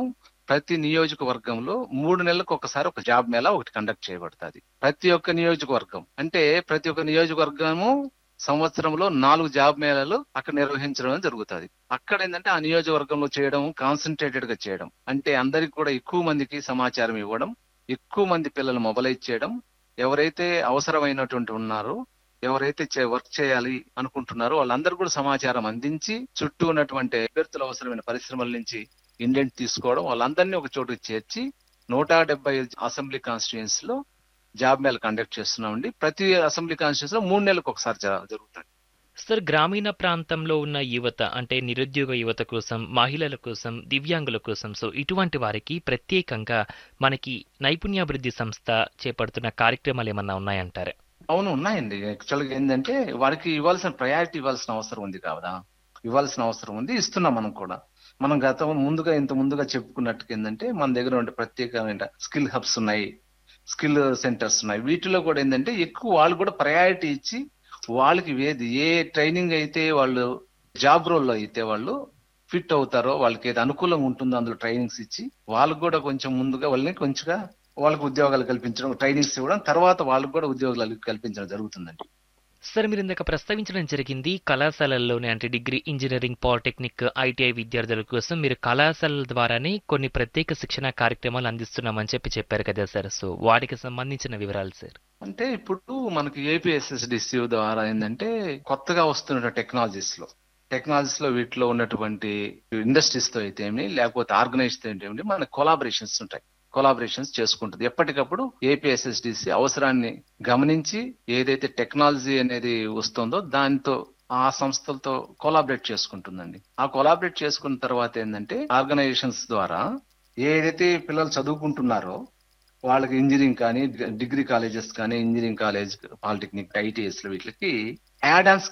ప్రతి నియోజకవర్గంలో 3 నెలలకు ఒకసారి ఒక జాబ్ మేళా ఒకటి కండక్ట్ చేయబడుతుంది. ప్రతి ఒక్క నియోజకవర్గం అంటే ప్రతి ఒక్క నియోజకవర్గము సంవత్సరంలో 4 జాబ్ మేళాలు అక్కడ నిర్వహించడం జరుగుతుంది. అక్కడ ఏంటంటే ఆ నియోజకవర్గంలో చేయడం, కాన్సన్ట్రేటెడ్ గా చేయడం, అంటే అందరికి కూడా ఎక్కువ మందికి సమాచారం ఇవ్వడం, ఎక్కువ మంది పిల్లలు మొబలైజ్ చేయడం, ఎవరైతే అవసరమైనటువంటి ఉన్నారో, ఎవరైతే వర్క్ చేయాలి అనుకుంటున్నారో వాళ్ళందరూ కూడా సమాచారం అందించి, చుట్టూ ఉన్నటువంటి అభ్యర్థులు అవసరమైన పరిశ్రమల నుంచి ఇండెంట్ తీసుకోవడం, వాళ్ళందరినీ ఒక చోటుకు చేర్చి 175 అసెంబ్లీ కాన్స్టిట్యూయన్స్ లో జాబ్ మేళ కండక్ట్ చేస్తున్నామండి. ప్రతి అసెంబ్లీ కాన్స్టిట్యూన్స్ లో 3 నెలలకు ఒకసారి జరుగుతుంది. సార్, గ్రామీణ ప్రాంతంలో ఉన్న యువత అంటే నిరుద్యోగ యువత కోసం, మహిళల కోసం, దివ్యాంగుల కోసం, సో ఇటువంటి వారికి ప్రత్యేకంగా మనకి నైపుణ్యాభివృద్ధి సంస్థ చేపడుతున్న కార్యక్రమాలు ఏమన్నా ఉన్నాయంటారా? అవును, ఉన్నాయండి. యాక్చువల్గా ఏంటంటే వారికి ఇవ్వాల్సిన ప్రయారిటీ ఇవ్వాల్సిన అవసరం ఉంది కదా, ఇవ్వాల్సిన అవసరం ఉంది, ఇస్తున్నాం మనం కూడా. మనం ఇంత ముందుగా చెప్పుకున్నట్టుగా ఏంటంటే మన దగ్గర ఉండే ప్రత్యేకమైన స్కిల్ హబ్స్ ఉన్నాయి, స్కిల్ సెంటర్స్ ఉన్నాయి. వీటిలో కూడా ఏంటంటే ఎక్కువ వాళ్ళు కూడా ప్రయారిటీ ఇచ్చి వాళ్ళకి ఏ ట్రైనింగ్ అయితే వాళ్ళు జాబ్ రోల్లో అయితే వాళ్ళు ఫిట్ అవుతారో, వాళ్ళకి ఏది అనుకూలంగా ఉంటుందో అందులో ట్రైనింగ్స్ ఇచ్చి వాళ్ళకి కూడా కొంచెం ముందుగా వాళ్ళకి ఉద్యోగాలు కల్పించడం, ట్రైనింగ్స్ ఇవ్వడం, తర్వాత వాళ్ళకి కూడా ఉద్యోగాలు కల్పించడం జరుగుతుందండి. సార్, మీరు ఇందాక ప్రస్తావించడం జరిగింది కళాశాలల్లోనే అంటే డిగ్రీ, ఇంజనీరింగ్, పాలిటెక్నిక్, ఐటీఐ విద్యార్థుల కోసం మీరు కళాశాలల ద్వారానే కొన్ని ప్రత్యేక శిక్షణ కార్యక్రమాలు అందిస్తున్నామని చెప్పారు కదా సార్. సో వాటికి సంబంధించిన వివరాలు సార్. అంటే ఇప్పుడు మనకి ఏపీఎస్ఎస్డిసి ద్వారా ఏంటంటే కొత్తగా వస్తున్న టెక్నాలజీస్ లో వీటిలో ఉన్నటువంటి ఇండస్ట్రీస్ తో అయితే ఏమి, లేకపోతే ఆర్గనైజ్ తో ఏంటి, మన కొలాబరేషన్స్ చేసుకుంటుంది. ఎప్పటికప్పుడు ఏపీఎస్ఎస్డిసి అవసరాన్ని గమనించి ఏదైతే టెక్నాలజీ అనేది వస్తుందో దాంతో ఆ సంస్థలతో కొలాబరేట్ చేసుకుంటుందండి. ఆ కొలాబరేట్ చేసుకున్న తర్వాత ఏంటంటే ఆర్గనైజేషన్స్ ద్వారా ఏదైతే పిల్లలు చదువుకుంటున్నారో వాళ్ళకి ఇంజనీరింగ్ కానీ, డిగ్రీ కాలేజెస్ కానీ, ఇంజనీరింగ్ కాలేజ్, పాలిటెక్నిక్, ఐటీఎస్ లో వీటికి యాడ్ ఆన్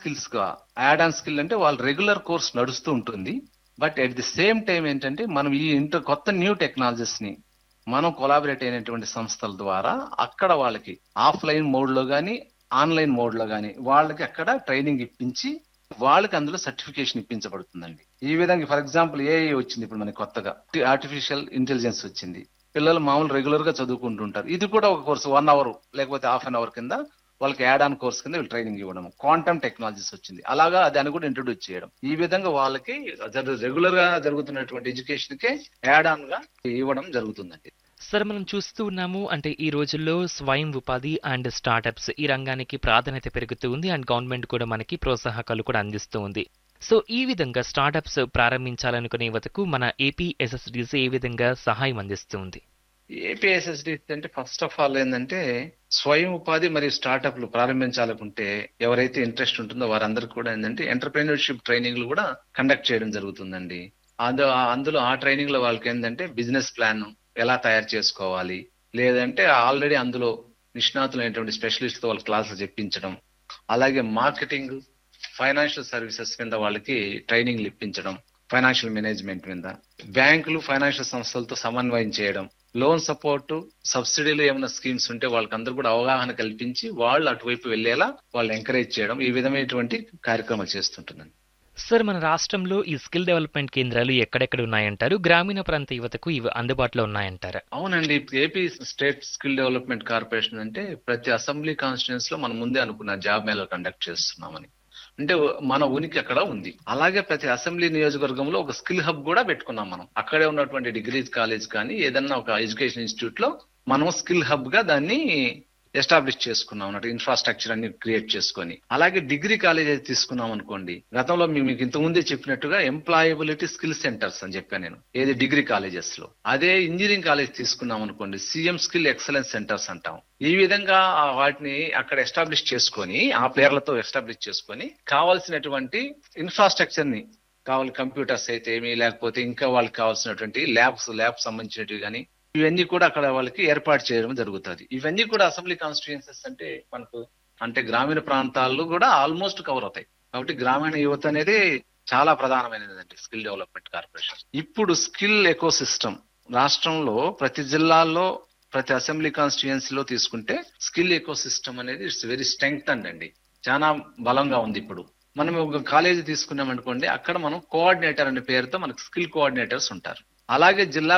స్కిల్ అంటే వాళ్ళ రెగ్యులర్ కోర్స్ నడుస్తూ ఉంటుంది. But at the same time ఏంటంటే మనం ఈ కొత్త న్యూ టెక్నాలజీస్ ని మనం కొలాబరేట్ అయినటువంటి సంస్థల ద్వారా అక్కడ వాళ్ళకి ఆఫ్లైన్ మోడ్ లో గానీ, ఆన్లైన్ మోడ్ లో గానీ వాళ్ళకి అక్కడ ట్రైనింగ్ ఇప్పించి వాళ్ళకి అందులో సర్టిఫికేషన్ ఇప్పించబడుతుందండి. ఈ విధంగా ఫర్ ఎగ్జాంపుల్ ఏఐ వచ్చింది ఇప్పుడు మనకి కొత్తగా, ఆర్టిఫిషియల్ ఇంటెలిజెన్స్ వచ్చింది. పిల్లలు మామూలు రెగ్యులర్ గా చదువుకుంటుంటారు. ఇది కూడా ఒక కోర్సు 1 అవర్ లేకపోతే హాఫ్ అన్ అవర్ కింద వాళ్ళకి యాడ్ ఆన్ కోర్స్ కింద వీళ్ళు ట్రైనింగ్ ఇవ్వడం. క్వాంటమ్ టెక్నాలజీస్ వచ్చింది, అలాగా దాన్ని కూడా ఇంట్రొడ్యూస్ చేయడం. ఈ విధంగా వాళ్ళకి రెగ్యులర్ గా జరుగుతున్నటువంటి ఎడ్యుకేషన్ కే యాడ్ ఆన్ గా ఇవ్వడం జరుగుతుందండి. సార్, మనం చూస్తూ ఉన్నాము అంటే ఈ రోజుల్లో స్వయం ఉపాధి అండ్ స్టార్టప్స్ ఈ రంగానికి ప్రాధాన్యత పెరుగుతూ ఉంది అండ్ గవర్నమెంట్ కూడా మనకి ప్రోత్సాహకాలు కూడా అందిస్తూ ఉంది. సో ఈ విధంగా స్టార్టప్స్ ప్రారంభించాలనుకునే యువతకు మన ఏపీఎస్ఎస్డిసి ఏ విధంగా సహాయం అందిస్తుంది? ఏపీఎస్ఎస్డిసి అంటే ఫస్ట్ ఆఫ్ ఆల్ ఏంటంటే స్వయం ఉపాధి మరియు స్టార్టప్లు ప్రారంభించాలనుకుంటే ఎవరైతే ఇంట్రెస్ట్ ఉంటుందో వారందరికీ కూడా ఏంటంటే ఎంటర్‌ప్రెన్యూర్‌షిప్ ట్రైనింగ్లు కూడా కండక్ట్ చేయడం జరుగుతుందండి. అందులో ఆ ట్రైనింగ్ లో వాళ్ళకి ఏంటంటే బిజినెస్ ప్లాన్ ఎలా తయారు చేసుకోవాలి, లేదంటే ఆల్రెడీ అందులో నిష్ణాతులైనటువంటి స్పెషలిస్ట్ తో వాళ్ళ క్లాసులు చెప్పించడం, అలాగే మార్కెటింగ్, ఫైనాన్షియల్ సర్వీసెస్ కింద వాళ్ళకి ట్రైనింగ్లు ఇప్పించడం, ఫైనాన్షియల్ మేనేజ్మెంట్ మీద, బ్యాంకులు ఫైనాన్షియల్ సంస్థలతో సమన్వయం చేయడం, లోన్ సపోర్ట్, సబ్సిడీలు ఏమైనా స్కీమ్స్ ఉంటే వాళ్ళకి అందరూ కూడా అవగాహన కల్పించి వాళ్ళు అటువైపు వెళ్లేలా వాళ్ళు ఎంకరేజ్ చేయడం, ఈ విధమైనటువంటి కార్యక్రమాలు చేస్తుంటుందండి. సార్, మన రాష్ట్రంలో ఈ స్కిల్ డెవలప్మెంట్ కేంద్రాలు ఎక్కడెక్కడ ఉన్నాయంటారు? గ్రామీణ ప్రాంత యువతకు ఇవి అందుబాటులో ఉన్నాయంటారా? అవునండి, AP state skill development corporation అంటే ప్రతి అసెంబ్లీ కాన్స్టిట్యూన్స్ లో మనం ముందే అనుకున్న జాబ్ మేళా కండక్ట్ చేస్తున్నామని, అంటే మన ఉనికి అక్కడ ఉంది. అలాగే ప్రతి అసెంబ్లీ నియోజకవర్గంలో ఒక స్కిల్ హబ్ కూడా పెట్టుకున్నాం మనం. అక్కడే ఉన్నటువంటి డిగ్రీ కాలేజ్ కానీ ఏదన్నా ఒక ఎడ్యుకేషన్ ఇన్స్టిట్యూట్ లో మనం స్కిల్ హబ్ గా దాన్ని ఎస్టాబ్లిష్ చేసుకున్నాం అన్నట్టు, ఇన్ఫ్రాస్ట్రక్చర్ అన్ని క్రియేట్ చేసుకొని. అలాగే డిగ్రీ కాలేజ్ అయితే తీసుకున్నాం అనుకోండి, గతంలో మీకు ఇంతకుముందే చెప్పినట్టుగా ఎంప్లాయబిలిటీ స్కిల్ సెంటర్స్ అని చెప్పాను నేను, ఏది డిగ్రీ కాలేజెస్ లో. అదే ఇంజనీరింగ్ కాలేజ్ తీసుకున్నాం అనుకోండి, సీఎం స్కిల్ ఎక్సలెన్స్ సెంటర్స్ అంటాం. ఈ విధంగా వాటిని అక్కడ ఎస్టాబ్లిష్ చేసుకొని, ఆ పేర్లతో ఎస్టాబ్లిష్ చేసుకొని కావాల్సినటువంటి ఇన్ఫ్రాస్ట్రక్చర్ ని, కావాలి కంప్యూటర్స్ అయితే ఏమి, లేకపోతే ఇంకా వాళ్ళకి కావాల్సినటువంటి ల్యాబ్ సంబంధించినవి కానీ ఇవన్నీ కూడా అక్కడ వాళ్ళకి ఏర్పాటు చేయడం జరుగుతుంది. ఇవన్నీ కూడా అసెంబ్లీ కాన్స్టిట్యూయెన్సీస్ అంటే మనకు అంటే గ్రామీణ ప్రాంతాల్లో కూడా ఆల్మోస్ట్ కవర్ అవుతాయి. కాబట్టి గ్రామీణ యువత అనేది చాలా ప్రధానమైనదండి స్కిల్ డెవలప్మెంట్ కార్పొరేషన్. ఇప్పుడు స్కిల్ ఎకో సిస్టమ్ రాష్ట్రంలో ప్రతి జిల్లాల్లో, ప్రతి అసెంబ్లీ కాన్స్టిట్యూయెన్సీలో తీసుకుంటే స్కిల్ ఎకో సిస్టమ్ అనేది ఇట్స్ వెరీ స్ట్రెంగ్త్ అండి, చాలా బలంగా ఉంది. ఇప్పుడు మనం ఒక కాలేజీ తీసుకున్నాం అనుకోండి, అక్కడ మనం కోఆర్డినేటర్ అనే పేరుతో మనకు స్కిల్ కోఆర్డినేటర్స్ ఉంటారు. అలాగే జిల్లా